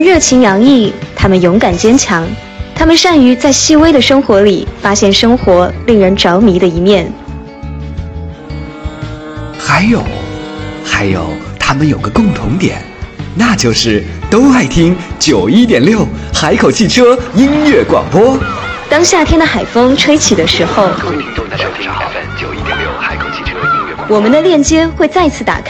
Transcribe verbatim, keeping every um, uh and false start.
热情洋溢，他们勇敢坚强，他们善于在细微的生活里发现生活令人着迷的一面。 还有，还有，他们有个共同点，那就是都爱听九一点六海口汽车音乐广播。 当夏天的海风吹起的时候， 各位听众的收听 F M 九一点六海口汽车音乐广播， 我们的链接会再次打开。